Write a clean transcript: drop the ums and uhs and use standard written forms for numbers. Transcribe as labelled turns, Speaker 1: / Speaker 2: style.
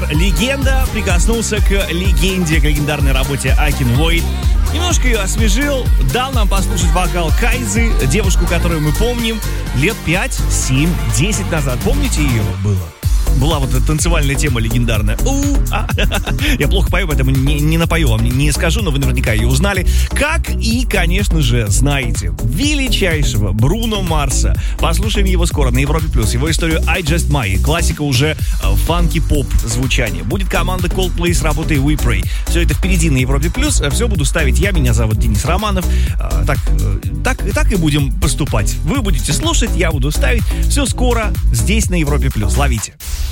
Speaker 1: Легенда прикоснулся к легенде, к легендарной работе Акин Войт. Немножко ее освежил, дал нам послушать вокал Кайзы, девушку, которую мы помним лет 5, 7, 10 назад. Помните ее? Была вот эта танцевальная тема легендарная. Я плохо пою, поэтому не напою вам, не скажу, но вы наверняка ее узнали. Как и, конечно же, знаете, величайшего Бруно Марса. Послушаем его скоро на Европе+. Его историю I Just My. Классика уже фанки-поп звучания. Будет команда Coldplay с работой We Pray. Все это впереди на Европе+. Все буду ставить я. Меня зовут Денис Романов. Так и будем поступать. Вы будете слушать, я буду ставить. Все скоро здесь на Европе+. Ловите.